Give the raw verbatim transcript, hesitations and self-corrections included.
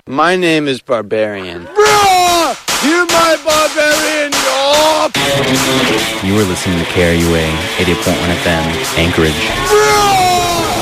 My name is Barbarian. Bruh! You're my Barbarian, y'all! You are listening to K R U A eighty-eight point one F M, Anchorage. Bruh!